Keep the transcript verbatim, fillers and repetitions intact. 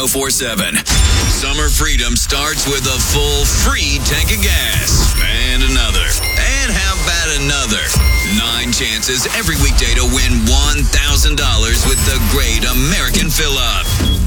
oh four seven. Summer freedom starts with a full free tank of gas. And another. And how about another? Nine chances every weekday to win one thousand dollars with the Great American Fill-Up.